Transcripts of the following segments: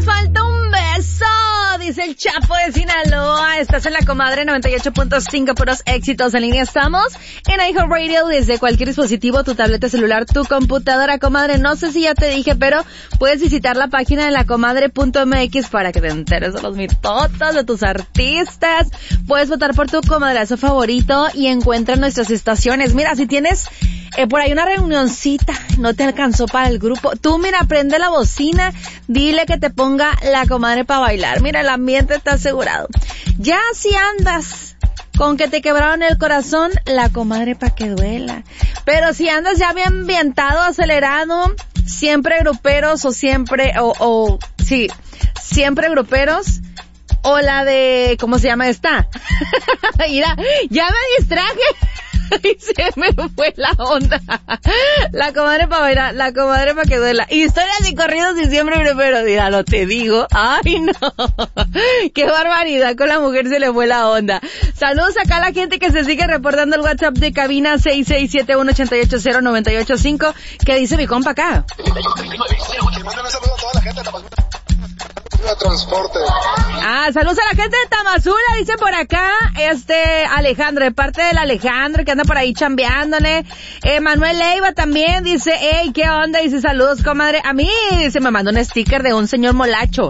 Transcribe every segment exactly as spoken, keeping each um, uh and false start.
falta un beso, dice el Chapo de Sinaloa. Estás en la Comadre noventa y ocho punto cinco, puros éxitos. En línea estamos en iHeartRadio desde cualquier dispositivo, tu tableta celular, tu computadora, comadre. No sé si ya te dije, pero puedes visitar la página de la comadre punto m x para que te enteres de los mitotos de tus artistas. Puedes votar por tu comadrazo favorito y encuentra nuestras estaciones. Mira, si tienes eh, por ahí una reunioncita, no te alcanzó para el grupo, tú mira, prende la bocina, dile que te ponga la comadre para bailar. Mira, el ambiente está asegurado. Ya si andas con que te quebraron el corazón, la comadre pa' que duela. Pero si andas ya bien ambientado, acelerado, siempre gruperos o siempre, o, o, sí, siempre gruperos, o la de, ¿cómo se llama esta? Mira, ya me distraje. Y se me fue la onda. La comadre para bailar, la comadre para que duela. Historias y corridos y siempre pero mira, lo te digo. Ay, no. Qué barbaridad, con la mujer se le fue la onda. Saludos acá a la gente que se sigue reportando el WhatsApp de cabina seis seis siete uno ocho ocho cero nueve ocho cinco. ¿Qué dice mi compa acá? Mándame un saludo a toda la gente de transporte. Ah, saludos a la gente de Tamazula, dice por acá, este, Alejandro, de parte del Alejandro, que anda por ahí chambeándole. Eh, Manuel Leiva también dice, hey, ¿qué onda? Dice, saludos, comadre. A mí, dice, me mandó un sticker de un señor molacho.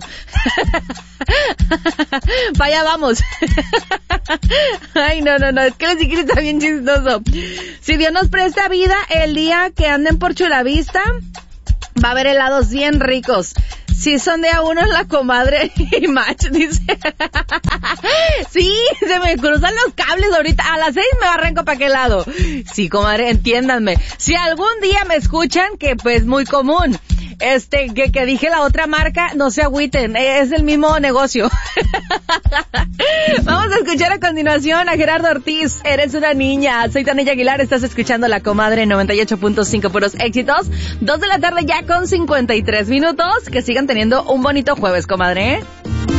Vaya, vamos. Ay, no, no, no, es que el sticker está bien chistoso. Si Dios nos presta vida, el día que anden por Chulavista, va a haber helados bien ricos. Si son de a uno la comadre y match, dice. Sí, se me cruzan los cables ahorita. A las seis me arranco para aquel lado. Sí, comadre, entiéndanme. Si algún día me escuchan, que pues muy común, este, que, que dije la otra marca, no se agüiten, es el mismo negocio. Vamos a escuchar a continuación a Gerardo Ortiz, Eres una niña. Soy Tania Aguilar, estás escuchando la Comadre noventa y ocho punto cinco, puros éxitos. Dos de la tarde ya con cincuenta y tres minutos. Que sigan teniendo un bonito jueves, comadre.